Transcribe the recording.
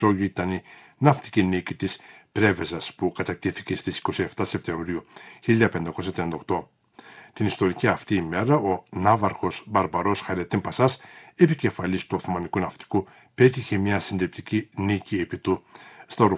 Μεσόγειο ήταν η ναυτική νίκη της Πρέβεζας που κατακτήθηκε στις 27 Σεπτεμβρίου 1538. Την ιστορική αυτή ημέρα ο ναύαρχος Μπαρμπαρός Χαλετίν Πασάς, επικεφαλής του Οθωμανικού ναυτικού, πέτυχε μια συντριπτική νίκη επί του